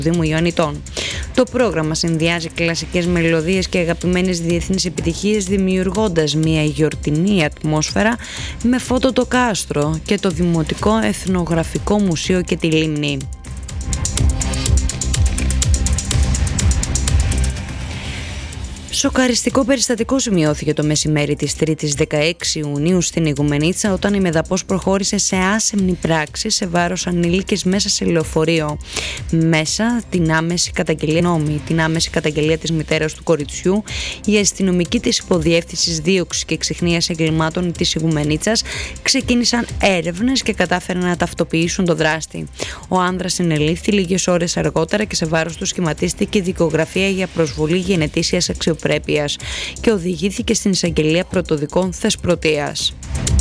Δήμου Ιωαννητών. Το πρόγραμμα συνδυάζει κλασικές μελωδίες και αγαπημένες διεθνείς επιτυχίες, δημιουργώντας μια γιορτινή ατμόσφαιρα με φώτο το κάστρο και το Δημοτικό Εθνογραφικό Μουσείο και τη Λίμνη. Σοκαριστικό περιστατικό σημειώθηκε το μεσημέρι της 3ης 16 Ιουνίου στην Ιγουμενίτσα, όταν η Μεδαπός προχώρησε σε άσεμνη πράξη σε βάρος ανήλικης μέσα σε λεωφορείο. Μέσα την άμεση καταγγελία της μητέρας του κοριτσιού, οι αστυνομικοί της Υποδιεύθυνσης Δίωξης και Ξεχνίας Εγκλημάτων της Ιγουμενίτσας ξεκίνησαν έρευνες και κατάφεραν να ταυτοποιήσουν το δράστη. Ο άνδρας συνελήφθη λίγες ώρες αργότερα και σε βάρος του σχηματίστηκε δικογραφία για προσβολή γενετήσιας αξιοπρέπειας και οδηγήθηκε στην εισαγγελία πρωτοδικών Θεσπρωτείας.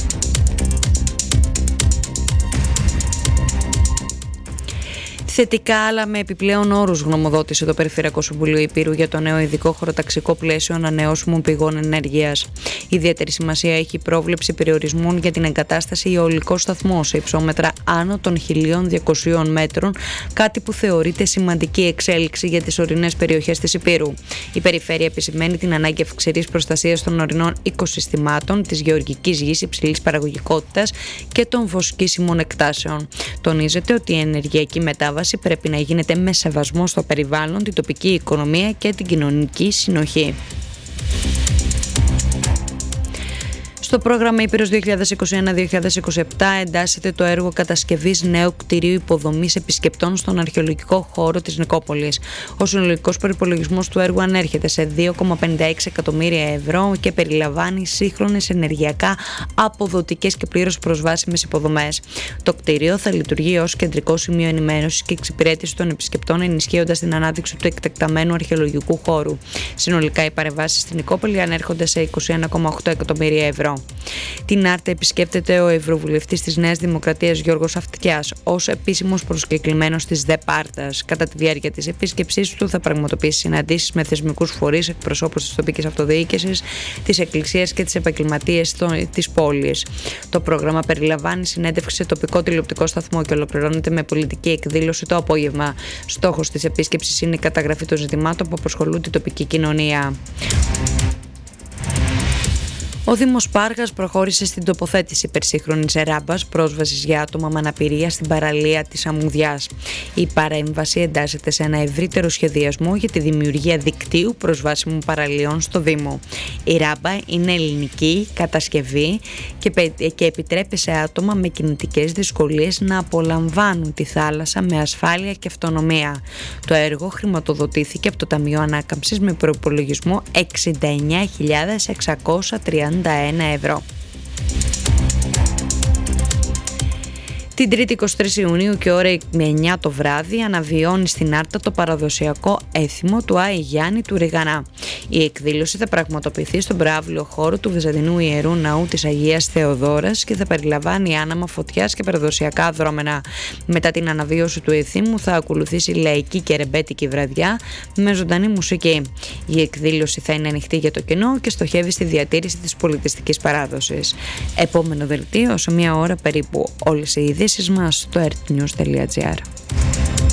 Θετικά, αλλά με επιπλέον όρους, γνωμοδότησε το Περιφερειακό Συμβούλιο Ηπείρου για το νέο ειδικό χωροταξικό πλαίσιο ανανεώσιμων πηγών ενέργειας. Ιδιαίτερη σημασία έχει η πρόβλεψη περιορισμών για την εγκατάσταση αιωλικών σταθμών σε υψόμετρα άνω των 1.200 μέτρων, κάτι που θεωρείται σημαντική εξέλιξη για τις ορεινές περιοχές της Ηπείρου. Η Περιφέρεια επισημαίνει την ανάγκη αυξηρής προστασίας των ορεινών οικοσυστημάτων, της γεωργικής γης υψηλής παραγωγικότητας και των βοσκήσιμων εκτάσεων. Τονίζεται ότι η ενεργειακή μετάβαση πρέπει να γίνεται με σεβασμό στο περιβάλλον, την τοπική οικονομία και την κοινωνική συνοχή. Στο πρόγραμμα Ηπείρος 2021-2027 εντάσσεται το έργο κατασκευής νέου κτηρίου υποδομής επισκεπτών στον αρχαιολογικό χώρο της Νικόπολης. Ο συνολικός προϋπολογισμός του έργου ανέρχεται σε 2,56 εκατομμύρια ευρώ και περιλαμβάνει σύγχρονες ενεργειακά αποδοτικές και πλήρως προσβάσιμες υποδομές. Το κτίριο θα λειτουργεί ως κεντρικό σημείο ενημέρωσης και εξυπηρέτηση των επισκεπτών, ενισχύοντας την ανάδειξη του εκτεταμένου αρχαιολογικού χώρου. Συνολικά, οι παρεμβάσεις στην Νικόπολη ανέρχονται σε 21,8 εκατομμύρια ευρώ. Την Άρτα επισκέπτεται ο Ευρωβουλευτής της Νέας Δημοκρατίας Γιώργος Αυτιάς ως επίσημος προσκεκλημένος της ΔΕΠΑΡΤΑΣ. Κατά τη διάρκεια της επίσκεψής του θα πραγματοποιήσει συναντήσεις με θεσμικούς φορείς, εκπροσώπους της τοπικής αυτοδιοίκησης, της Εκκλησίας και τις επαγγελματίες της πόλης. Το πρόγραμμα περιλαμβάνει συνέντευξη σε τοπικό τηλεοπτικό σταθμό και ολοκληρώνεται με πολιτική εκδήλωση το απόγευμα. Στόχος της επίσκεψης είναι η καταγραφή των ζητημάτων που απασχολούν την τοπική κοινωνία. Ο Δήμος Πάργας προχώρησε στην τοποθέτηση υπερσύγχρονης ράμπας πρόσβασης για άτομα με αναπηρία στην παραλία της Αμμουδιάς. Η παρέμβαση εντάσσεται σε ένα ευρύτερο σχεδιασμό για τη δημιουργία δικτύου προσβάσιμων παραλίων στο Δήμο. Η ράμπα είναι ελληνική κατασκευή και επιτρέπει σε άτομα με κινητικές δυσκολίες να απολαμβάνουν τη θάλασσα με ασφάλεια και αυτονομία. Το έργο χρηματοδοτήθηκε από το Ταμείο Ανάκαμψης με προϋπολογισμό 69.631 ευρώ. Την 3η 23 Ιουνίου και ώρα 9 το βράδυ αναβιώνει στην Άρτα το παραδοσιακό έθιμο του Άη Γιάννη του Ριγανά. Η εκδήλωση θα πραγματοποιηθεί στον προαύλιο χώρο του Βυζαντινού Ιερού Ναού της Αγίας Θεοδόρας και θα περιλαμβάνει άναμα φωτιάς και παραδοσιακά δρόμενα. Μετά την αναβίωση του εθήμου θα ακολουθήσει λαϊκή και ρεμπέτικη βραδιά με ζωντανή μουσική. Η εκδήλωση θα είναι ανοιχτή για το κοινό και στοχεύει στη διατήρηση της πολιτιστικής παράδοσης. Επόμενο δελτίο σε μία ώρα περίπου. Όλες οι ειδήσεις μας στο earthnews.gr.